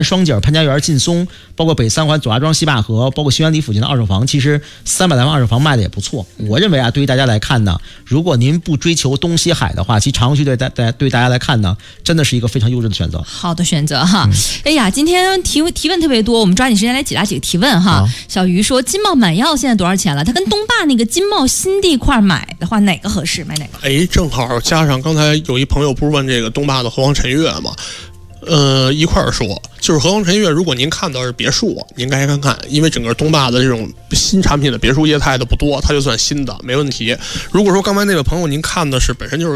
双井、潘家园、劲松，包括北三环左家庄、西坝河，包括新源里附近的二手房，其实300来万二手房卖的也不错。我认为啊，对于大家来看呢，如果您不追求东西海的话，其实长虹区对大家来看呢，真的是一个非常优质的选择。 好的选择哈。哎呀，今天提问特别多，我们抓紧时间来解答几个提问哈。小鱼说，金茂满药现在多少钱了？它跟东坝那个金茂新地块买的话，哪个合适？买哪个？ 哎，正好加上刚才有一朋友不是问这个东坝的和黄晨悦吗？一块儿说，就是和黄晨悦，如果您看到是别墅，您该看，因为整个东坝的这种新产品的别墅业态的不多，它就算新的没问题。如果说刚才那位朋友您看的是本身就是